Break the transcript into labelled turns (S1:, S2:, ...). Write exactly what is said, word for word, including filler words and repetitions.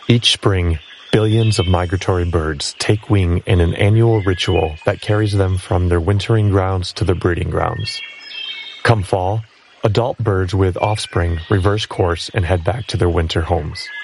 S1: Each spring, billions of migratory birds take wing in an annual ritual that carries them from their wintering grounds to their breeding grounds. Come fall, adult birds with offspring reverse course and head back to their winter homes.